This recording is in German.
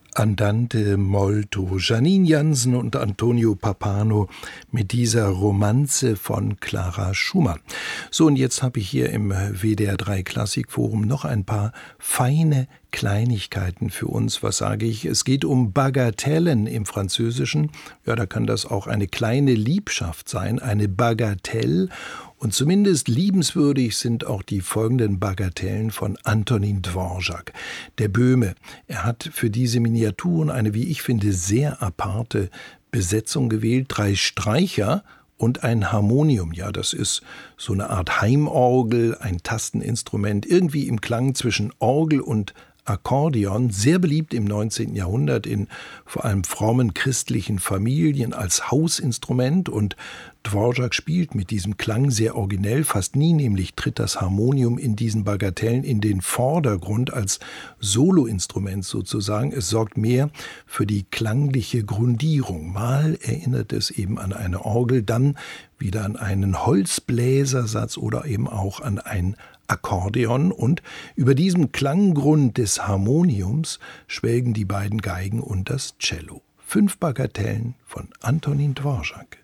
Andante molto. Janine Jansen und Antonio Pappano mit dieser Romanze von Clara Schumann. So, und jetzt habe ich hier im WDR 3 Klassikforum noch ein paar feine Kleinigkeiten für uns. Was sage ich? Es geht um Bagatellen im Französischen. Ja, da kann das auch eine kleine Liebschaft sein, eine Bagatelle. Und zumindest liebenswürdig sind auch die folgenden Bagatellen von Antonin Dvorak. Der Böhme, er hat für diese Miniaturen eine, wie ich finde, sehr aparte Besetzung gewählt. 3 Streicher und ein Harmonium. Ja, das ist so eine Art Heimorgel, ein Tasteninstrument, irgendwie im Klang zwischen Orgel und Akkordeon, sehr beliebt im 19. Jahrhundert in vor allem frommen christlichen Familien als Hausinstrument, und Dvorak spielt mit diesem Klang sehr originell. Fast nie nämlich tritt das Harmonium in diesen Bagatellen in den Vordergrund als Soloinstrument sozusagen. Es sorgt mehr für die klangliche Grundierung. Mal erinnert es eben an eine Orgel, dann wieder an einen Holzbläsersatz oder eben auch an ein Akkordeon, und über diesem Klanggrund des Harmoniums schwelgen die beiden Geigen und das Cello. 5 Bagatellen von Antonin Dvorak.